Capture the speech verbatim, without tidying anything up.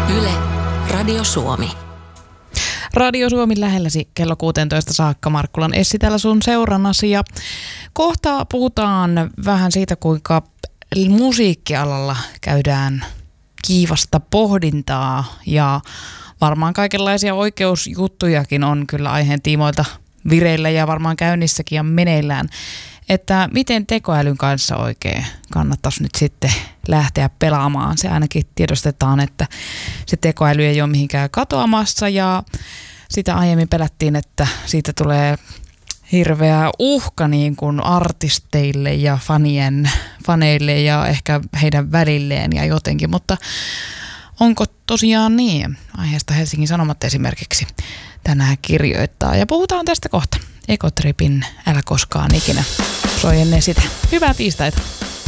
Yle, Radio Suomi. Radio Suomi lähelläsi kello kuusitoista saakka. Markkulan Essi täällä sun seurannasi. Ja kohta puhutaan vähän siitä, kuinka musiikkialalla käydään kiivasta pohdintaa. Ja varmaan kaikenlaisia oikeusjuttujakin on kyllä aiheen tiimoilta vireillä ja varmaan käynnissäkin ja meneillään. Että miten tekoälyn kanssa oikein kannattaisi nyt sitten lähteä pelaamaan. Se ainakin tiedostetaan, että se tekoäly ei ole mihinkään katoamassa ja sitä aiemmin pelättiin, että siitä tulee hirveä uhka niin kuin artisteille ja fanien, faneille ja ehkä heidän välilleen ja jotenkin, mutta onko tosiaan niin? Aiheesta Helsingin Sanomat esimerkiksi tänään kirjoittaa ja puhutaan tästä kohta. Ekotripin Älä koskaan ikinä. Soi ennen sitä. Hyvää tiistaita.